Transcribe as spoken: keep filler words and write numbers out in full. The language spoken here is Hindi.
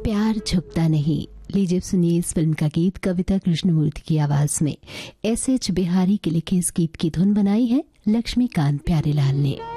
प्यार झुकता नहीं। लीजिए सुनिए इस फिल्म का गीत कविता कृष्णमूर्ति की आवाज में एस एच बिहारी के लिखे इस गीत की धुन बनाई है लक्ष्मीकांत प्यारेलाल ने।